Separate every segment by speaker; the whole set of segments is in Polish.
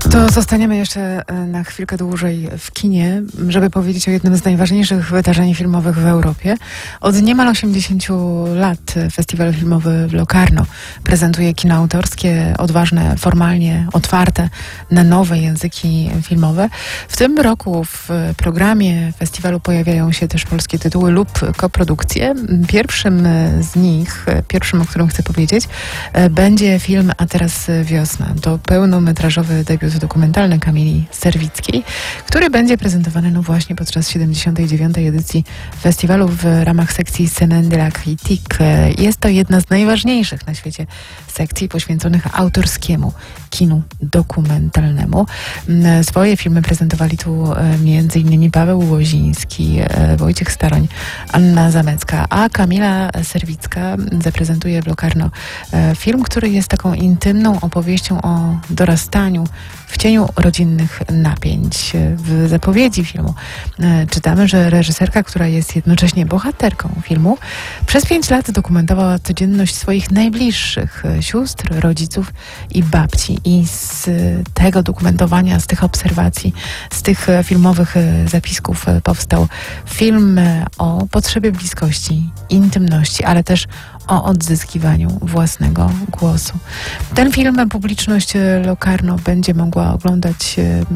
Speaker 1: To zostaniemy jeszcze na chwilkę dłużej w kinie, żeby powiedzieć o jednym z najważniejszych wydarzeń filmowych w Europie. Od niemal 80 lat festiwal filmowy w Locarno prezentuje kino autorskie, odważne, formalnie otwarte na nowe języki filmowe. W tym roku w programie festiwalu pojawiają się też polskie tytuły lub koprodukcje. Pierwszym z nich, o którym chcę powiedzieć, będzie film A teraz wiosna. To pełnometrażowy debiut dokumentalny Kamili Serwickiej, który będzie prezentowany właśnie podczas 79. edycji festiwalu w ramach sekcji Semaine de la Critique. Jest to jedna z najważniejszych na świecie sekcji poświęconych autorskiemu kinu dokumentalnemu. Swoje filmy prezentowali tu m.in. Paweł Łoziński, Wojciech Staroń, Anna Zamecka, a Kamila Serwicka zaprezentuje w Locarno film, który jest taką intymną opowieścią o dorastaniu w cieniu rodzinnych napięć. W zapowiedzi filmu czytamy, że reżyserka, która jest jednocześnie bohaterką filmu, przez 5 lat dokumentowała codzienność swoich najbliższych sióstr, rodziców i babci. I z tego dokumentowania, z tych obserwacji, z tych filmowych zapisków powstał film o potrzebie bliskości, intymności, ale też o odzyskiwaniu własnego głosu. Ten film publiczność Locarno będzie mogła oglądać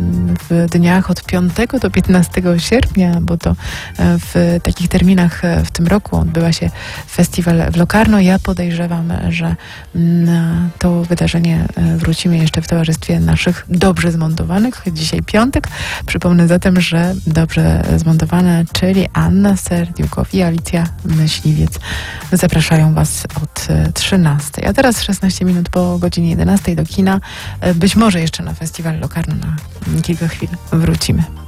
Speaker 1: w dniach od 5 do 15 sierpnia, bo to w takich terminach w tym roku odbywa się festiwal w Locarno. Ja podejrzewam, że na to wydarzenie wrócimy jeszcze w towarzystwie naszych dobrze zmontowanych. Dzisiaj piątek. Przypomnę zatem, że dobrze zmontowane, czyli Anna Serdiukow i Alicja Myśliwiec zapraszają Was od 13. A teraz 16 minut po godzinie 11 do kina. Być może jeszcze na festiwal Locarno na kilka chwil wrócimy.